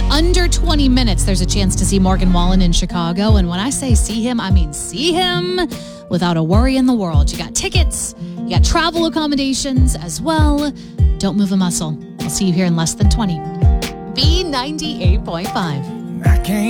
Under 20 minutes, there's a chance to see Morgan Wallen in Chicago. And when I say see him, I mean see him without a worry in the world. You got tickets, you got travel accommodations as well. Don't move a muscle. I'll see you here in less than 20. B98.5.